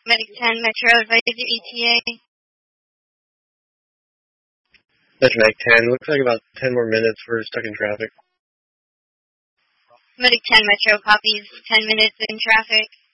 Medic 10, Metro, advise your ETA. That's Medic 10. Looks like about 10 more minutes. We're stuck in traffic. Medic 10, Metro, copies 10 minutes in traffic.